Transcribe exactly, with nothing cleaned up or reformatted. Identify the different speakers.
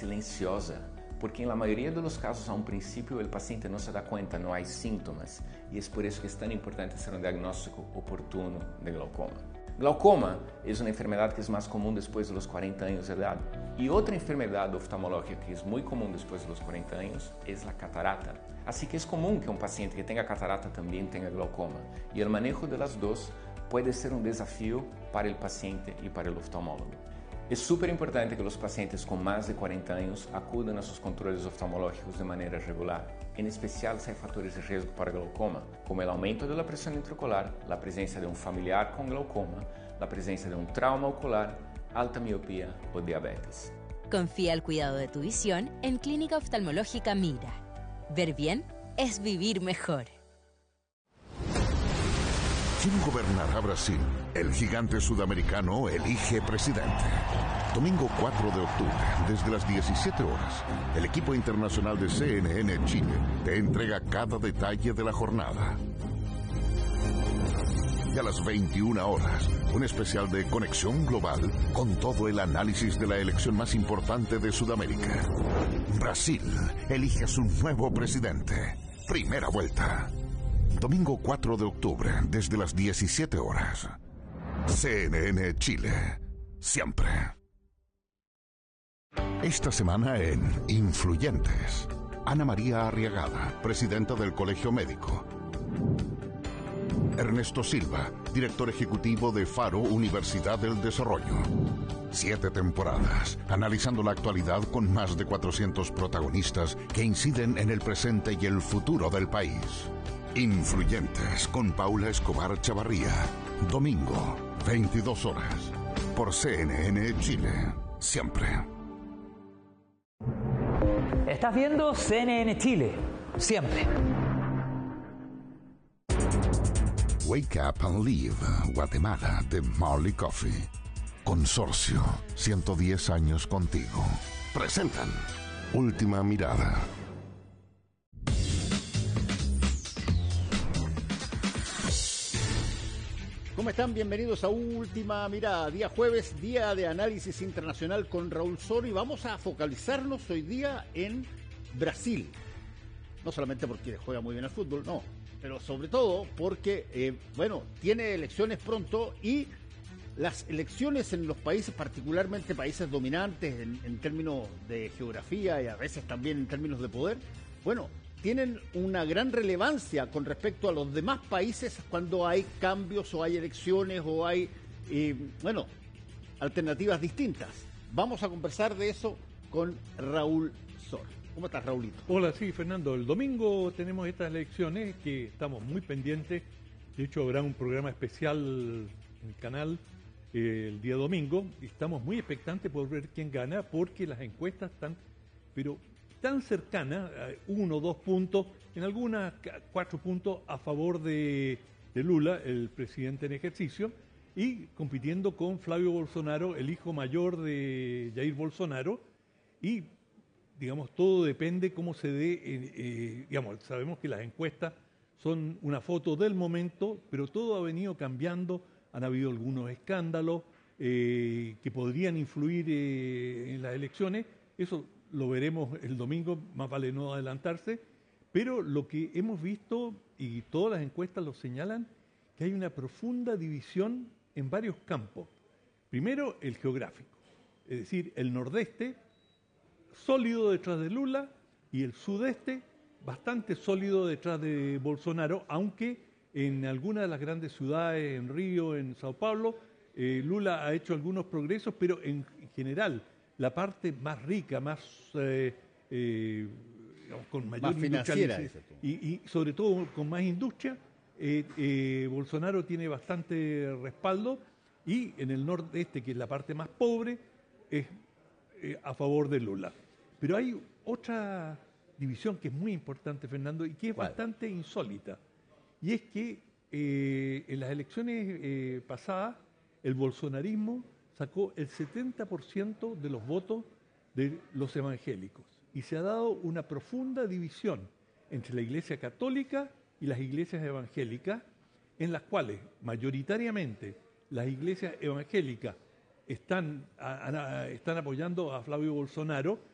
Speaker 1: silenciosa, porque en la mayoría de los casos a un principio el paciente no se da cuenta, no hay síntomas, y es por eso que es tan importante hacer un diagnóstico oportuno de glaucoma. Glaucoma es una enfermedad que es más común después de los cuarenta años de edad. Y otra enfermedad oftalmológica que es muy común después de los cuarenta años es la catarata. Así que es común que un paciente que tenga catarata también tenga glaucoma. Y el manejo de las dos puede ser un desafío para el paciente y para el oftalmólogo. Es súper importante que los pacientes con más de cuarenta años acudan a sus controles oftalmológicos de manera regular, en especial si hay factores de riesgo para glaucoma, como el aumento de la presión intraocular, la presencia de un familiar con glaucoma, la presencia de un trauma ocular, alta miopía o diabetes.
Speaker 2: Confía el cuidado de tu visión en Clínica Oftalmológica Mira. Ver bien es vivir mejor.
Speaker 3: ¿Quién gobernará Brasil? El gigante sudamericano elige presidente. Domingo cuatro de octubre, desde las diecisiete horas, el equipo internacional de C N N Chile te entrega cada detalle de la jornada. Y a las veintiuna horas, un especial de Conexión Global con todo el análisis de la elección más importante de Sudamérica. Brasil elige a su nuevo presidente. Primera vuelta. Domingo cuatro de octubre, desde las diecisiete horas. C N N Chile. Siempre. Esta semana en Influyentes. Ana María Arriagada, presidenta del Colegio Médico. Ernesto Silva, director ejecutivo de Faro Universidad del Desarrollo. Siete temporadas, analizando la actualidad con más de cuatrocientos protagonistas que inciden en el presente y el futuro del país. Influyentes con Paula Escobar Chavarría. Domingo, veintidós horas. Por C N N Chile. Siempre.
Speaker 4: Estás viendo C N N Chile. Siempre.
Speaker 3: Wake Up and Live, Guatemala, de Marley Coffee. Consorcio, ciento diez años contigo. Presentan Última Mirada.
Speaker 5: ¿Cómo están? Bienvenidos a Última Mirada, día jueves, día de análisis internacional con Raúl Soro, y vamos a focalizarnos hoy día en Brasil. No solamente porque juega muy bien al fútbol, no, pero sobre todo porque, eh, bueno, tiene elecciones pronto, y las elecciones en los países, particularmente países dominantes en, en términos de geografía y a veces también en términos de poder, bueno, tienen una gran relevancia con respecto a los demás países cuando hay cambios o hay elecciones o hay, eh, bueno, alternativas distintas. Vamos a conversar de eso con Raúl Sor. ¿Cómo estás, Raulito?
Speaker 6: Hola, sí, Fernando. El domingo tenemos estas elecciones que estamos muy pendientes. De hecho, habrá un programa especial en el canal eh, el día domingo. Y estamos muy expectantes por ver quién gana, porque las encuestas están, pero tan cercana, uno o dos puntos, en algunas cuatro puntos a favor de, de Lula, el presidente en ejercicio, y compitiendo con Flavio Bolsonaro, el hijo mayor de Jair Bolsonaro, y digamos, todo depende cómo se dé, eh, eh, digamos, sabemos que las encuestas son una foto del momento, pero todo ha venido cambiando, han habido algunos escándalos eh, que podrían influir eh, en las elecciones, eso lo veremos el domingo, más vale no adelantarse, pero lo que hemos visto, y todas las encuestas lo señalan, que hay una profunda división en varios campos. Primero, el geográfico, es decir, el nordeste, sólido detrás de Lula, y el sudeste, bastante sólido detrás de Bolsonaro, aunque en algunas de las grandes ciudades, en Río, en Sao Paulo, eh, Lula ha hecho algunos progresos, pero en general, la parte más rica, más eh, eh, digamos, con mayor
Speaker 5: más financiera,
Speaker 6: y, y sobre todo con más industria, eh, eh, Bolsonaro tiene bastante respaldo, y en el nordeste, que es la parte más pobre, es eh, a favor de Lula. Pero hay otra división que es muy importante, Fernando, y que es ¿Cuál? bastante insólita, y es que eh, en las elecciones eh, pasadas el bolsonarismo sacó el setenta por ciento de los votos de los evangélicos. Y se ha dado una profunda división entre la Iglesia Católica y las iglesias evangélicas, en las cuales mayoritariamente las iglesias evangélicas están, a, a, están apoyando a Flavio Bolsonaro,